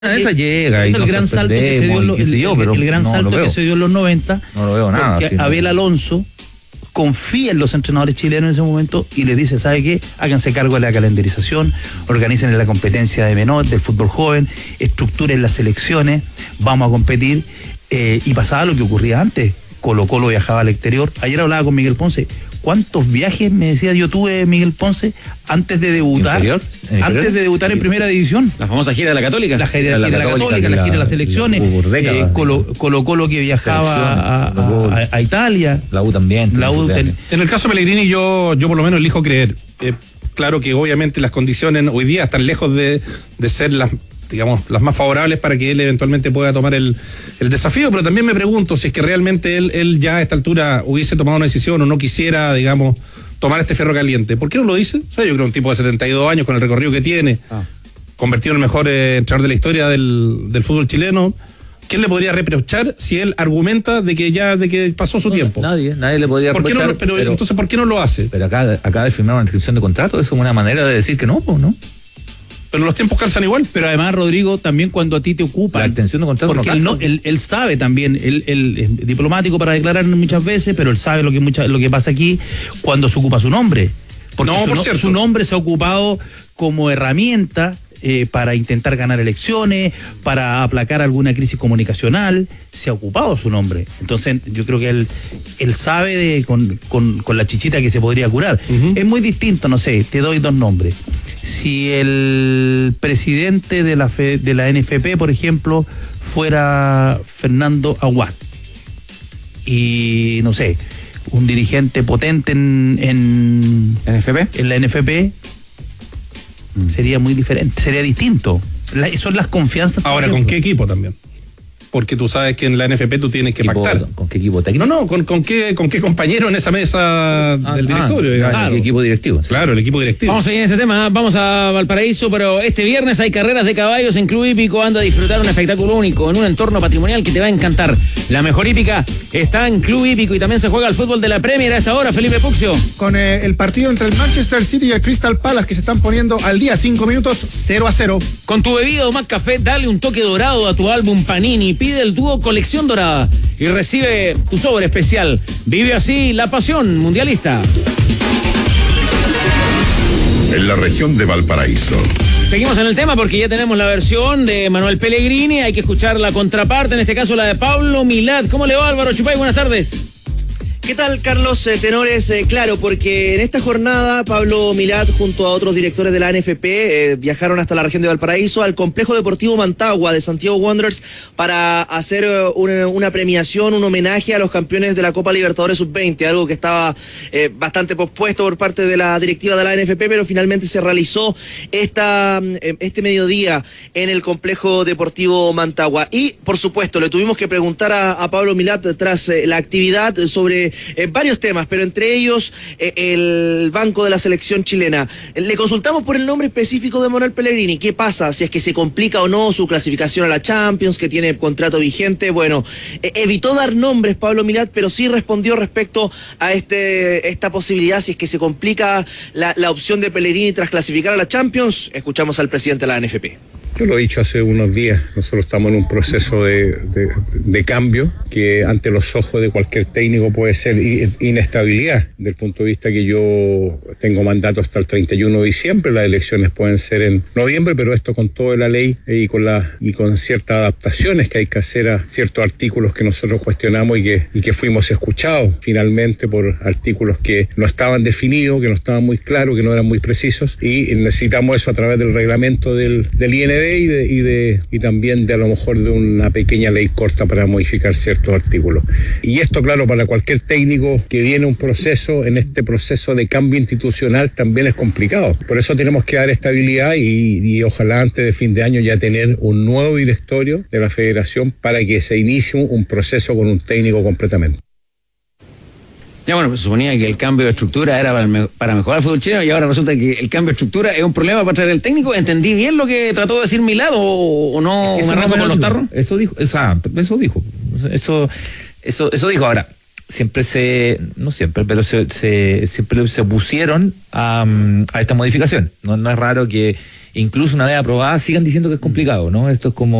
esa llega y el gran salto que se dio que se dio en los 90. No lo veo nada. Porque Abel Alonso confía en los entrenadores chilenos en ese momento y les dice, ¿sabe qué? Háganse cargo de la calendarización, organicen la competencia de menor, del fútbol joven, estructuren las selecciones, vamos a competir. Y pasaba lo que ocurría antes. Colo-Colo viajaba al exterior. Ayer hablaba con Miguel Ponce. ¿Cuántos viajes, me decía, yo tuve Miguel Ponce antes de debutar? ¿Inferior? Antes de debutar en primera división. La famosa gira de la Católica. La gira de la Católica, la gira de las selecciones. Colo-Colo que viajaba a Italia. La U también. En el caso de Pellegrini, yo por lo menos elijo creer. Claro que obviamente las condiciones hoy día están lejos de ser las más favorables para que él eventualmente pueda tomar el desafío, pero también me pregunto si es que realmente él ya a esta altura hubiese tomado una decisión o no quisiera, tomar este ferro caliente. ¿Por qué no lo dice? O sea, yo creo un tipo de 72 años con el recorrido que tiene, convertido en el mejor entrenador de la historia del fútbol chileno. ¿Quién le podría reprochar si él argumenta de que pasó su tiempo? Nadie le podría reprochar. Pero entonces, ¿por qué no lo hace? Pero acaba de firmar una inscripción de contrato, es una manera de decir que no, ¿no? Pero los tiempos calzan igual. Pero además, Rodrigo, también cuando a ti te ocupan. La extensión de contrato porque no calza. él sabe también, él es diplomático para declarar muchas veces, pero él sabe lo que pasa aquí cuando se ocupa su nombre. Porque su nombre se ha ocupado como herramienta para intentar ganar elecciones, para aplacar alguna crisis comunicacional. Se ha ocupado su nombre. Entonces, yo creo que él sabe con la chichita que se podría curar. Uh-huh. Es muy distinto, no sé, te doy dos nombres. Si el presidente de la NFP, por ejemplo, fuera Fernando Aguad, y no sé, un dirigente potente en la NFP, sería muy diferente, sería distinto. Son las confianzas. Ahora, ¿con qué equipo también? Porque tú sabes que en la NFP tú tienes que pactar. ¿Con qué equipo técnico? No, ¿con qué compañero en esa mesa del directorio? Claro. El equipo directivo. Claro, el equipo directivo. Vamos a seguir en ese tema, vamos a Valparaíso, pero este viernes hay carreras de caballos en Club Hípico. Anda a disfrutar un espectáculo único en un entorno patrimonial que te va a encantar. La mejor hípica está en Club Hípico y también se juega el fútbol de la Premier a esta hora, Felipe Puccio. Con el partido entre el Manchester City y el Crystal Palace que se están poniendo al día, 5 minutos, 0-0. Con tu bebida o McCafé, dale un toque dorado a tu álbum Panini. Pide el dúo Colección Dorada y recibe tu sobre especial. Vive así la pasión mundialista. En la región de Valparaíso. Seguimos en el tema porque ya tenemos la versión de Manuel Pellegrini. Hay que escuchar la contraparte, en este caso la de Pablo Milad. ¿Cómo le va, Álvaro Chupay? Buenas tardes. ¿Qué tal, Carlos? Tenores, claro, porque en esta jornada Pablo Milad junto a otros directores de la NFP viajaron hasta la región de Valparaíso al complejo deportivo Mantagua de Santiago Wanderers para hacer una premiación, un homenaje a los campeones de la Copa Libertadores Sub-20, algo que estaba bastante pospuesto por parte de la directiva de la NFP, pero finalmente se realizó este mediodía en el complejo deportivo Mantagua. Y, por supuesto, le tuvimos que preguntar a Pablo Milad tras la actividad sobre varios temas, pero entre ellos el banco de la selección chilena. Le consultamos por el nombre específico de Manuel Pellegrini. ¿Qué pasa? Si es que se complica o no su clasificación a la Champions, que tiene contrato vigente. Bueno, evitó dar nombres Pablo Milad, pero sí respondió respecto a esta posibilidad, si es que se complica la opción de Pellegrini tras clasificar a la Champions. Escuchamos al presidente de la NFP. Yo lo he dicho hace unos días, nosotros estamos en un proceso de cambio que ante los ojos de cualquier técnico puede ser inestabilidad, del punto de vista que yo tengo mandato hasta el 31 de diciembre, las elecciones pueden ser en noviembre, pero esto con toda la ley y con ciertas adaptaciones que hay que hacer a ciertos artículos que nosotros cuestionamos y que fuimos escuchados finalmente por artículos que no estaban definidos, que no estaban muy claros, que no eran muy precisos, y necesitamos eso a través del reglamento del IND y también de a lo mejor de una pequeña ley corta para modificar ciertos artículos. Y esto, claro, para cualquier técnico que viene un proceso, en este proceso de cambio institucional también es complicado. Por eso tenemos que dar estabilidad y ojalá antes de fin de año ya tener un nuevo directorio de la federación para que se inicie un proceso con un técnico completamente. Ya bueno, pues suponía que el cambio de estructura era para mejorar el fútbol chileno y ahora resulta que el cambio de estructura es un problema para traer el técnico. ¿Entendí bien lo que trató de decir Milad o no? Es que me arranco con los tarros. Eso dijo. Ahora, siempre siempre se opusieron a esta modificación. No es raro que incluso una vez aprobada, sigan diciendo que es complicado, ¿no? Esto es como